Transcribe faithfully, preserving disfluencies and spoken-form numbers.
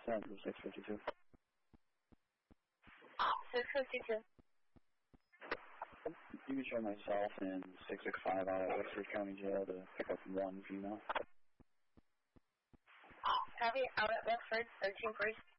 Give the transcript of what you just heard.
Central six fifty-two. six fifty-two. You can show myself and six six five out at Wexford County Jail to pick up one female. Copy, out at Wexford, thirteen first.